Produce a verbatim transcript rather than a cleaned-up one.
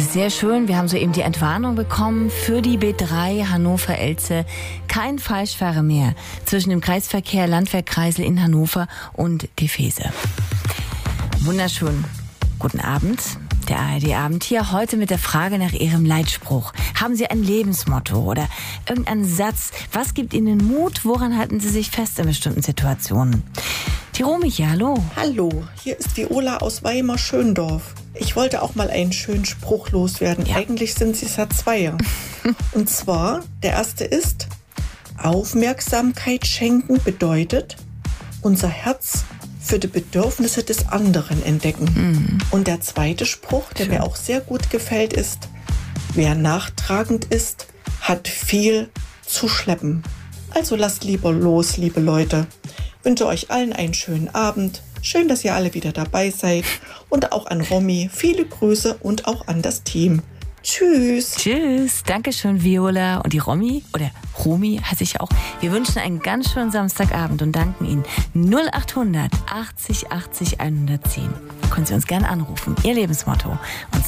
sehr schön. Wir haben soeben die Entwarnung bekommen für die B drei Hannover-Elze. Kein Falschfahrer mehr zwischen dem Kreisverkehr Landwehrkreisel in Hannover und Gefese. Wunderschön. Guten Abend. Der A R D-Abend hier heute mit der Frage nach Ihrem Leitspruch. Haben Sie ein Lebensmotto oder irgendeinen Satz? Was gibt Ihnen Mut? Woran halten Sie sich fest in bestimmten Situationen? Die Romy hier, hallo. Hallo, hier ist Viola aus Weimar-Schöndorf. Ich wollte auch mal einen schönen Spruch loswerden. Ja. Eigentlich sind es ja zwei. Und zwar, der erste ist, Aufmerksamkeit schenken bedeutet, unser Herz für die Bedürfnisse des anderen entdecken. Mhm. Und der zweite Spruch, der Schön. mir auch sehr gut gefällt, ist, wer nachtragend ist, hat viel zu schleppen. Also lasst lieber los, liebe Leute. Ich wünsche euch allen einen schönen Abend. Schön, dass ihr alle wieder dabei seid. Und auch an Romy viele Grüße und auch an das Team. Tschüss. Tschüss. Dankeschön, Viola. Und die Romy, oder Romy heiße ich auch. Wir wünschen einen ganz schönen Samstagabend und danken Ihnen. null achthundert achtzig achtzig hundertzehn. Können Sie uns gerne anrufen. Ihr Lebensmotto. Und